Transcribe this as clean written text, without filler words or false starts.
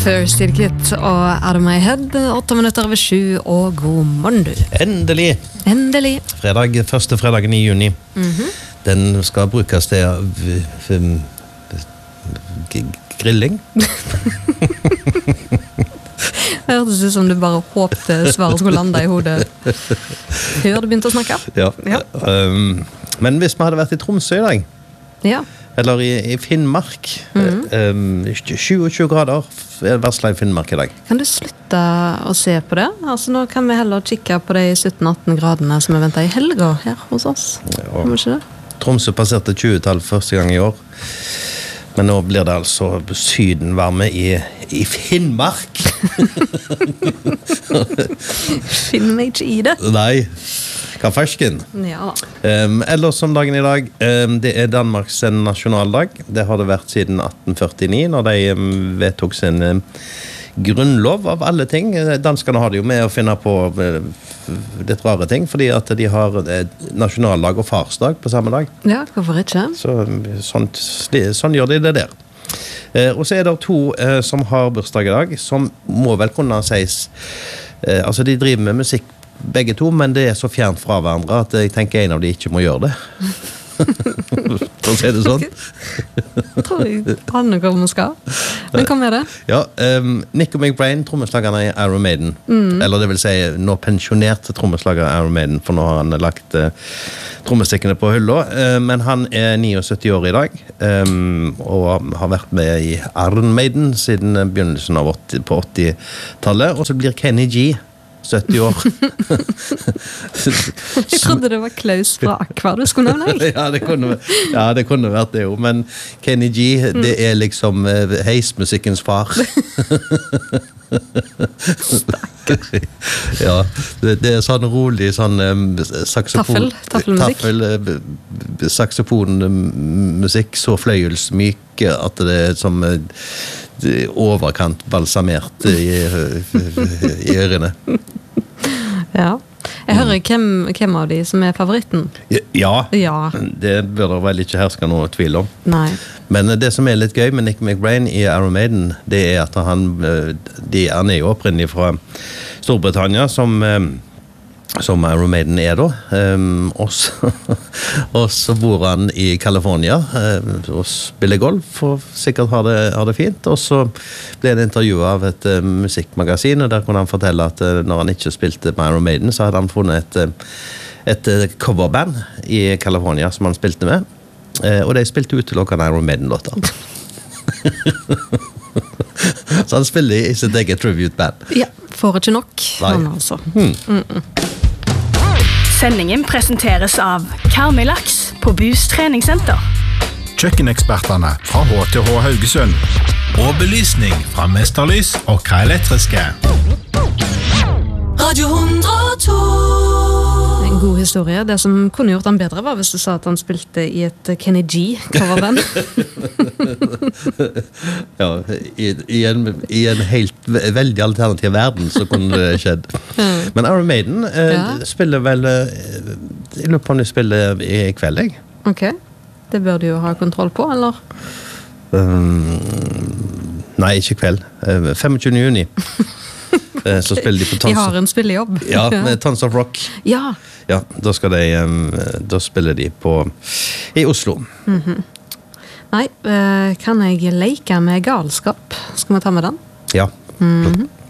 First Aid Kit og Out of My Head, 7:08 og god morgen du. Endelig. Første fredagen i juni. Den skal brukes til grilling. Det hørtes ut som du bare håpte svaret skulle lande i hodet før du begynte å snakke. Ja. Men hvis vi hadde vært i Tromsø i dag, Ja. eller i Finnmark, 27 grader er det varslet i Finnmark i dag. Kan du slutte å se på det? Altså nå kan vi heller kikke på de 17-18 gradene som vi ventet i helga her hos oss. Ja. Kan vi ikke det? Tromsø passerte 20-tall første gang i år. Men nå blir det altså sydenvarme i Finnmark. Finner meg ikke i det. Nei, hva fersken? Ja. Ellers som dagen i dag, det er Danmarks nasjonaldag. Det har det vært siden 1849, når de vedtok sin grunnlov av alle ting. Danskene har det jo med å finne på litt rare ting, fordi at de har nasjonaldag og farsdag på samme dag. Ja, hvorfor ikke? Sånn gjør de det der. Og så er det to som har bursdag i dag, som må vel kunne sies, altså de driver med musikk begge to, men det er så fjernt fra hverandre at jeg tenker en av de ikke må gjøre det. For å si det sånn. Jeg tror jeg aner hva vi skal. Men hva med det? Ja, Nico McBrain, trommeslagerne i Iron Maiden. Eller det vil si, nå pensjonert trommeslager i Iron Maiden, for nå har han lagt trommestikkene på hylla. Men han er 79 år i dag, og har vært med i Iron Maiden siden begynnelsen av på 80-tallet. Og så blir Kenny G 70 år. Jeg trodde det var Klaus fra Aqua du skulle nevne. Ja, det kunne vært det jo. Men Kenny G, det er liksom heismusikkens far. Ja, det er sånn rolig sånn Taffelmusikk. Saksofonmusikk, så fløyelsmyk at det er som overkant balsamert i ørene. Ja. Jeg hører hvem av de som er favoritten. Ja, Ja. det bør det vel ikke herske noe tvil om. Nei. Men det som er litt gøy med Nick McBrain i Iron Maiden, det er at han er jo opprinnelig fra Storbritannia, som Iron Maiden er da. Og så bor han i California og spiller golf, og sikkert har det fint. Og så ble det intervjuet av et musikkmagasin, og der kunne han fortelle at når han ikke spilte med Iron Maiden, så hadde han funnet et coverband i California som han spilte med. Og de spilte utelukkende Iron Maiden-låter. Så han spiller i sitt eget tribute-band. Ja, får ikke nok. Nei. Han altså. Sendingen presenteres av Karmøy-laks på Bus treningssenter. Kjøkkenekspertene fra HTH Haugesund. Og belysning fra Mesterlys og K-elektriske. Radio 102. En god historie. Det som kunne gjort han bedre var hvis du sa at han spilte i et Kenny G-coverband. Ja, i en helt veldig alternativ verden så kunne det skjedd. Men Iron Maiden spiller vel i løpet av de spiller i kveld, jeg. Ok, det bør du jo ha kontroll på, eller? Nei, ikke kveld. 25. juni. Så spiller de på Tons. De har en spillejobb. Ja, med Tons of Rock. Ja. Ja, da spiller de i Oslo. Nei, kan jeg leke med galskap? Skal vi ta med den? Ja.